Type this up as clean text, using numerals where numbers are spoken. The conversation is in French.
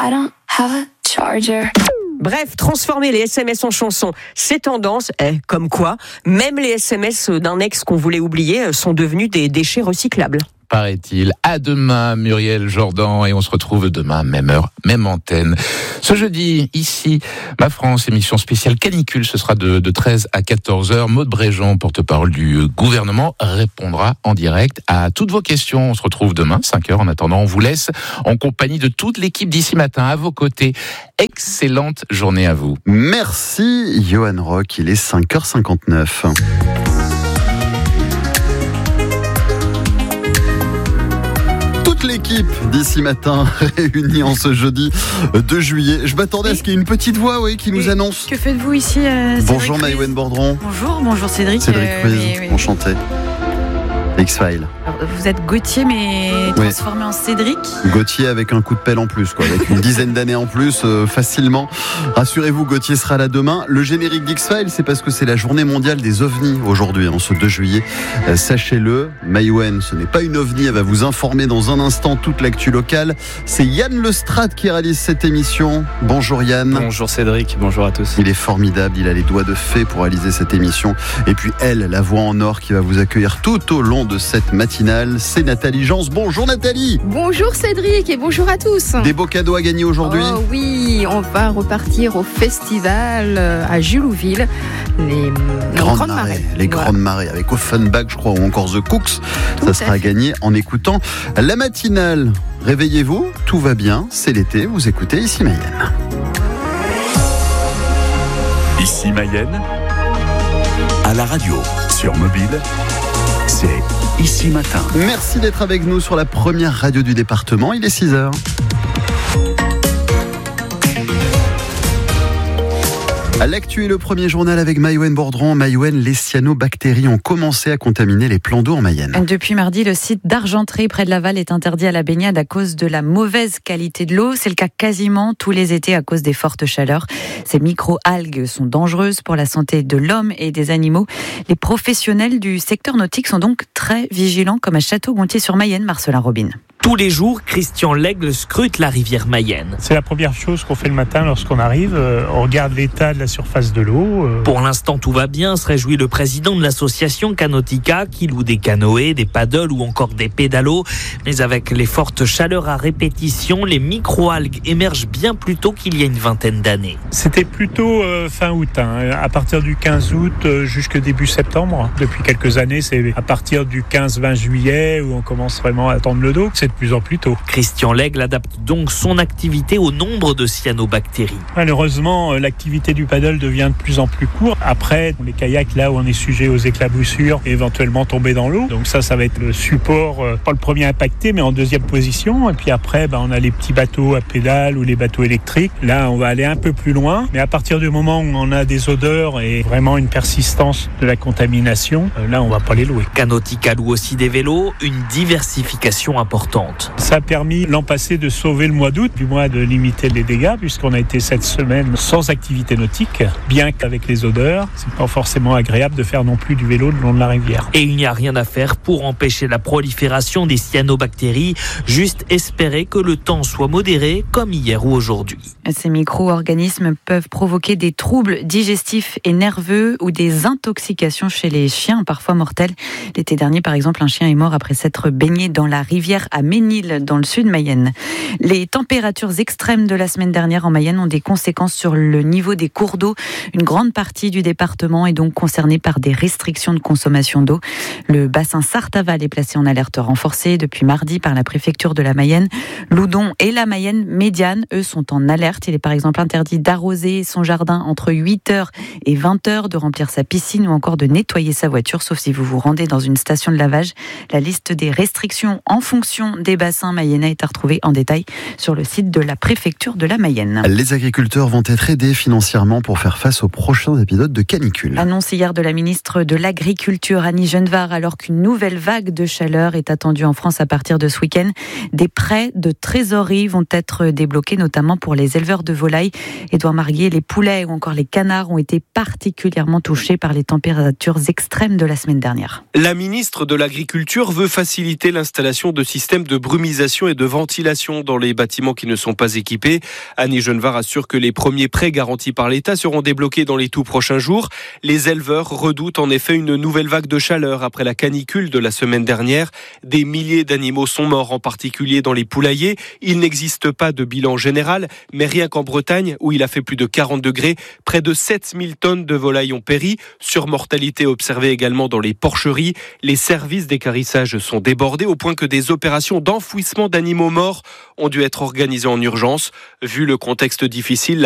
I don't have a charger. Bref, transformer les SMS en chansons, c'est tendance. Comme quoi, même les SMS d'un ex qu'on voulait oublier sont devenus des déchets recyclables. Paraît-il. À demain, Muriel Jordan, et on se retrouve demain, même heure, même antenne. Ce jeudi, ici, Ma France, émission spéciale canicule, ce sera de 13 à 14h. Maude Bréjean, porte-parole du gouvernement, répondra en direct à toutes vos questions. On se retrouve demain, 5h. En attendant, on vous laisse en compagnie de toute l'équipe d'ici matin à vos côtés. Excellente journée à vous. Merci, Johan Rock. Il est 5h59. L'équipe d'ici matin réunie en ce jeudi 2 juillet. Je m'attendais à ce qu'il y ait une petite voix qui nous annonce. Que faites-vous ici, Cédric? Bonjour Maïwenn Bordron. Bonjour Cédric. Cédric Ruiz, enchanté. X-Files. Alors, vous êtes Gauthier mais transformé en Cédric. Gauthier avec un coup de pelle en plus, avec une dizaine d'années en plus, facilement. Rassurez-vous, Gauthier sera là demain. Le générique d'X-Files, c'est parce que c'est la journée mondiale des ovnis aujourd'hui, ce 2 juillet. Sachez-le, Maïwenn, ce n'est pas une ovni, elle va vous informer dans un instant toute l'actu locale. C'est Yann Lestrade qui réalise cette émission. Bonjour Yann. Bonjour Cédric, bonjour à tous. Il est formidable, il a les doigts de fée pour réaliser cette émission. Et puis elle, la voix en or qui va vous accueillir tout au long de cette matinale, c'est Nathalie Jans. Bonjour Nathalie. Bonjour Cédric et bonjour à tous. Des beaux cadeaux à gagner aujourd'hui. Oh oui, on va repartir au festival à Julouville, les Grandes Marées. Les Grandes Marées avec Offenbach, je crois, ou encore The Cooks. Ça sera gagné en écoutant la matinale. Réveillez-vous, tout va bien, c'est l'été, vous écoutez Ici Mayenne. Ici Mayenne, à la radio, sur mobile, c'est Ici Matin. Merci d'être avec nous sur la première radio du département, il est 6h. À l'actu et le premier journal avec Maïwenn Bordron. Maïwenn, les cyanobactéries ont commencé à contaminer les plans d'eau en Mayenne. Depuis mardi, le site d'Argentré près de Laval est interdit à la baignade à cause de la mauvaise qualité de l'eau. C'est le cas quasiment tous les étés à cause des fortes chaleurs. Ces micro-algues sont dangereuses pour la santé de l'homme et des animaux. Les professionnels du secteur nautique sont donc très vigilants, comme à Château-Gontier-sur-Mayenne. Marcelin Robin. Tous les jours, Christian Lègle scrute la rivière Mayenne. C'est la première chose qu'on fait le matin lorsqu'on arrive. On regarde l'état de la surface de l'eau. Pour l'instant, tout va bien, se réjouit le président de l'association Canotica qui loue des canoës, des paddles ou encore des pédalos. Mais avec les fortes chaleurs à répétition, les micro-algues émergent bien plus tôt qu'il y a une vingtaine d'années. C'était plutôt fin août, à partir du 15 août jusqu'au début septembre. Depuis quelques années, c'est à partir du 15-20 juillet où on commence vraiment à tendre le dos. C'est de plus en plus tôt. Christian Lègle adapte donc son activité au nombre de cyanobactéries. Malheureusement, l'activité du paddle devient de plus en plus courte. Après, les kayaks, là où on est sujet aux éclaboussures et éventuellement tomber dans l'eau. Donc ça va être le support, pas le premier impacté, mais en deuxième position. Et puis après, on a les petits bateaux à pédales ou les bateaux électriques. Là, on va aller un peu plus loin. Mais à partir du moment où on a des odeurs et vraiment une persistance de la contamination, là, on va pas les louer. Canotica loue aussi des vélos, une diversification importante. Ça a permis l'an passé de sauver le mois d'août, du moins de limiter les dégâts, puisqu'on a été cette semaine sans activité nautique, bien qu'avec les odeurs, c'est pas forcément agréable de faire non plus du vélo le long de la rivière. Et il n'y a rien à faire pour empêcher la prolifération des cyanobactéries, juste espérer que le temps soit modéré comme hier ou aujourd'hui. Ces micro-organismes peuvent provoquer des troubles digestifs et nerveux ou des intoxications chez les chiens, parfois mortelles. L'été dernier, par exemple, un chien est mort après s'être baigné dans la rivière à Ménil, dans le sud Mayenne. Les températures extrêmes de la semaine dernière en Mayenne ont des conséquences sur le niveau des cours d'eau. Une grande partie du département est donc concernée par des restrictions de consommation d'eau. Le bassin Sarthe-Aval est placé en alerte renforcée depuis mardi par la préfecture de la Mayenne. Loudon et la Mayenne médiane, eux, sont en alerte. Il est par exemple interdit d'arroser son jardin entre 8h et 20h, de remplir sa piscine ou encore de nettoyer sa voiture, sauf si vous vous rendez dans une station de lavage. La liste des restrictions en fonction des bassins mayennais est à retrouver en détail sur le site de la préfecture de la Mayenne. Les agriculteurs vont être aidés financièrement pour faire face aux prochains épisodes de canicule. Annonce hier de la ministre de l'Agriculture, Annie Genevard, alors qu'une nouvelle vague de chaleur est attendue en France à partir de ce week-end. Des prêts de trésorerie vont être débloqués, notamment pour les éleveurs de volailles. Édouard Marguier, les poulets ou encore les canards ont été particulièrement touchés par les températures extrêmes de la semaine dernière. La ministre de l'Agriculture veut faciliter l'installation de systèmes de de brumisation et de ventilation dans les bâtiments qui ne sont pas équipés. Annie Genevard assure que les premiers prêts garantis par l'État seront débloqués dans les tout prochains jours. Les éleveurs redoutent en effet une nouvelle vague de chaleur après la canicule de la semaine dernière. Des milliers d'animaux sont morts, en particulier dans les poulaillers. Il n'existe pas de bilan général, mais rien qu'en Bretagne, où il a fait plus de 40 degrés, près de 7000 tonnes de volailles ont péri. Surmortalité observée également dans les porcheries. Les services d'équarrissage sont débordés au point que des opérations d'enfouissement d'animaux morts ont dû être organisées en urgence. Vu le contexte difficile,